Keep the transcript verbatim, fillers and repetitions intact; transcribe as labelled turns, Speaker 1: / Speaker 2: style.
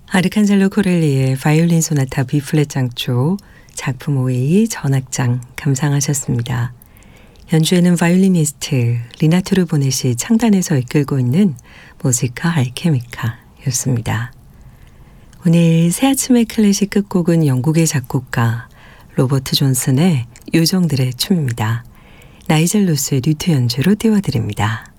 Speaker 1: 아르칸젤로 코렐리의 바이올린 소나타 B플랫 장조 작품 오 의 전악장 감상하셨습니다. 연주에는 바이올리니스트 리나토르 보넷이 창단에서 이끌고 있는 모지카 알케미카였습니다. 오늘 새아침의 클래식 끝곡은 영국의 작곡가 로버트 존슨의 요정들의 춤입니다. 나이젤 로스의 류트 연주로 띄워드립니다.